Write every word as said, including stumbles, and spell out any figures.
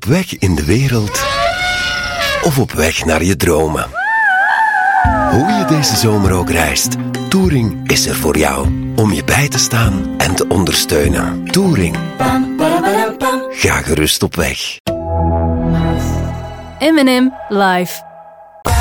Op weg in de wereld of op weg naar je dromen. Hoe je deze zomer ook reist, Touring is er voor jou. Om je bij te staan en te ondersteunen. Touring. Ga gerust op weg. M en M live.